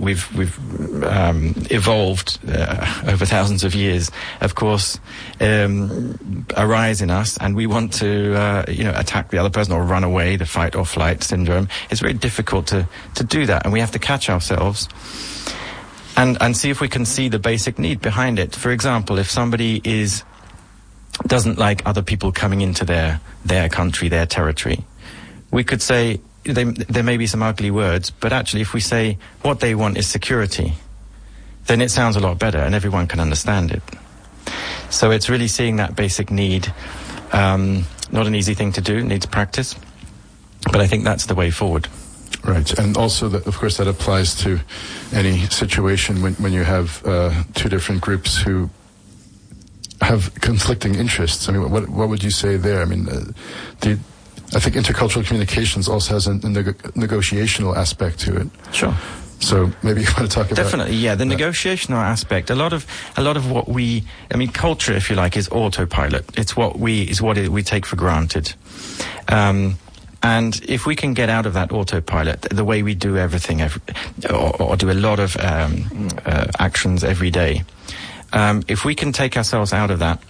we've evolved over thousands of years, of course, arise in us, and we want to attack the other person or run away, the fight or flight syndrome. It's very difficult to do that, and we have to catch ourselves and see if we can see the basic need behind it. For example, if somebody doesn't like other people coming into their country, their territory, we could say, there may be some ugly words, but actually if we say what they want is security, then it sounds a lot better and everyone can understand it. So it's really seeing that basic need. Not an easy thing to do, needs practice, but I think that's the way forward. Right, and also, of course, that applies to any situation when you have two different groups who have conflicting interests. I mean, what would you say there? I mean, I think intercultural communications also has a negotiational aspect to it. Sure. So maybe you want to talk about... Definitely, yeah, the negotiational aspect. A lot of what culture, if you like, is autopilot. It's what we take for granted. And if we can get out of that autopilot, the way we do everything, or do a lot of actions every day, if we can take ourselves out of that,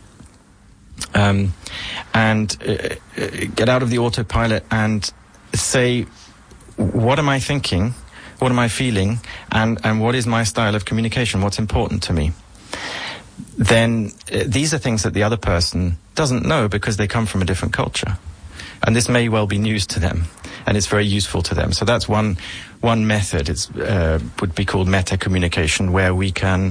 and get out of the autopilot and say, what am I thinking? What am I feeling? And what is my style of communication? What's important to me? Then these are things that the other person doesn't know because they come from a different culture. And this may well be news to them, and it's very useful to them. So that's one method. It would be called meta communication, where we can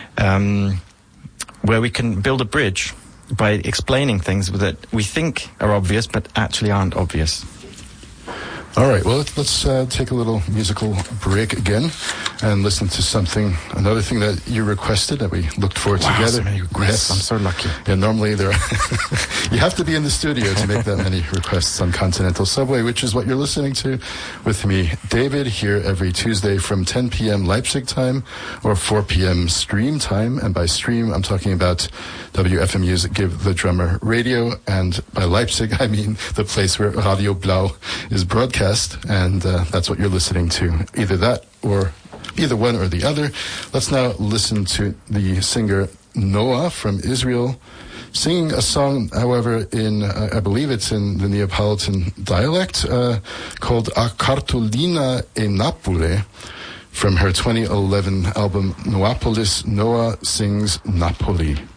build a bridge by explaining things that we think are obvious but actually aren't obvious. All right, well, let's take a little musical break again and listen to another thing that you requested that we looked for together. So many requests. Yes. I'm so lucky. Yeah, normally you have to be in the studio to make that many requests on Continental Subway, which is what you're listening to with me, David, here every Tuesday from 10 p.m. Leipzig time or 4 p.m. stream time. And by stream, I'm talking about WFMU's Give the Drummer Radio. And by Leipzig, I mean the place where Radio Blau is broadcast. And that's what you're listening to, either that or either one or the other. Let's now listen to the singer Noah from Israel singing a song, however, I believe it's in the Neapolitan dialect, called A Cartolina e Napoli, from her 2011 album Neapolis. Noah sings Napoli.